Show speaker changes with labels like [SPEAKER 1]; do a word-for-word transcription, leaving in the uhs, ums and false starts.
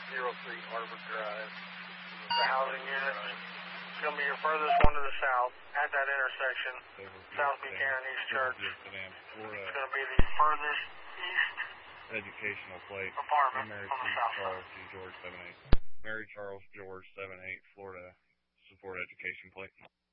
[SPEAKER 1] zero three Arbor Drive.
[SPEAKER 2] The housing unit. It's going to be your furthest one to the south at that intersection. South Buchanan East Church. It's going to be the furthest east
[SPEAKER 3] educational plate.
[SPEAKER 2] apartment
[SPEAKER 3] Mary
[SPEAKER 2] on the south side.
[SPEAKER 3] Charles G. George seven eight. Mary Charles George seven eight, Florida support education plate.